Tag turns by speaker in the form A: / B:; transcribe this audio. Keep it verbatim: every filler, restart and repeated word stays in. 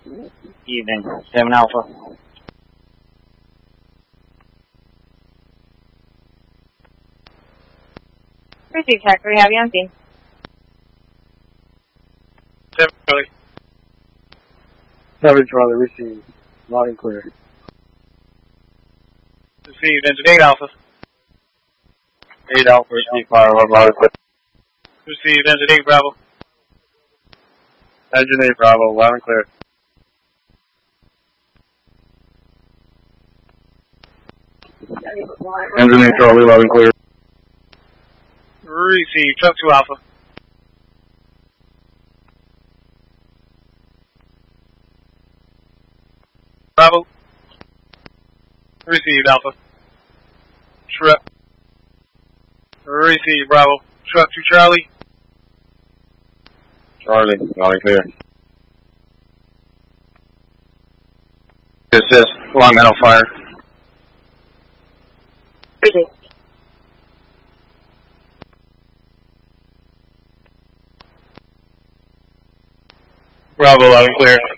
A: Evening, seven Alpha.
B: Receive check, we have you on scene.
C: seven Charlie.
D: seven Charlie, receive. Loud and clear.
C: Received, engine eight Alpha.
D: eight Alpha, receive fire alarm, loud and clear.
C: Received, engine eight Bravo.
D: Engine eight Bravo, loud and clear. Engine eight Charlie, loud and clear.
C: Received, truck two Alpha. Bravo. Received, Alpha. Truck. Received, Bravo. Truck two Charlie.
D: Charlie, loud and clear.
A: Assist, long metal fire.
B: Receive.
C: Bravo, loud and clear.